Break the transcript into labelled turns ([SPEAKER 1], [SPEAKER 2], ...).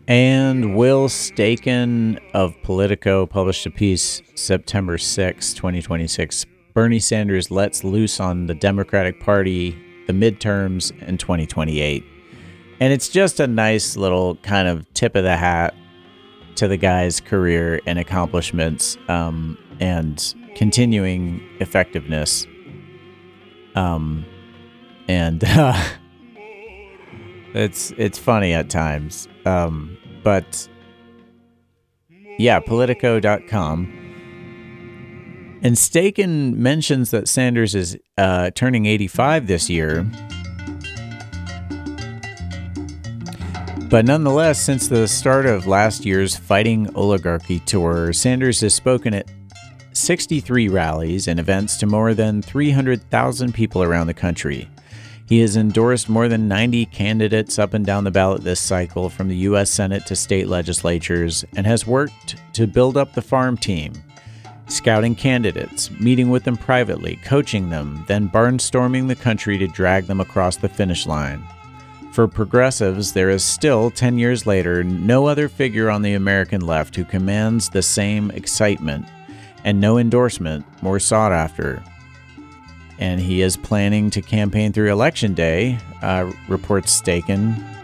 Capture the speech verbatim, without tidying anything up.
[SPEAKER 1] And Will Staken of Politico published a piece September sixth, twenty twenty-six. Bernie Sanders lets loose on the Democratic Party, the midterms in twenty twenty-eight. And it's just a nice little kind of tip of the hat to the guy's career and accomplishments um, and continuing effectiveness. Um, and uh, it's it's funny at times. Um, but yeah, Politico dot com. And Staken mentions that Sanders is uh, turning eighty-five this year. But nonetheless, since the start of last year's Fighting Oligarchy tour, Sanders has spoken at sixty-three rallies and events to more than three hundred thousand people around the country. He has endorsed more than ninety candidates up and down the ballot this cycle, from the U S Senate to state legislatures, and has worked to build up the farm team, scouting candidates, meeting with them privately, coaching them, then barnstorming the country to drag them across the finish line. For progressives, there is still, ten years later, no other figure on the American left who commands the same excitement, and no endorsement more sought after. And he is planning to campaign through Election Day, uh, reports Staken.